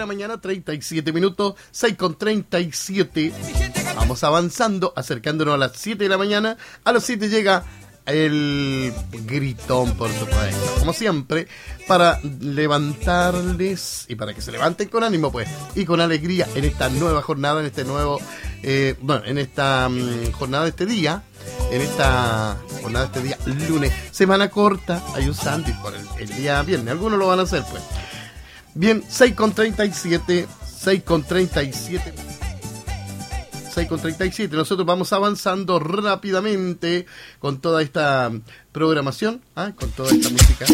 la mañana, 37 minutos, 6:37. Vamos avanzando, acercándonos a las 7 de la mañana. A las 7 llega el gritón, por supuesto, como siempre, para levantarles y para que se levanten con ánimo, pues, y con alegría en esta nueva jornada, en este nuevo, en esta jornada de este día, lunes, semana corta. Hay un sándwich por el día viernes, algunos lo van a hacer, pues. Bien, 6:37. 6:37. Nosotros vamos avanzando rápidamente con toda esta programación, con toda esta música.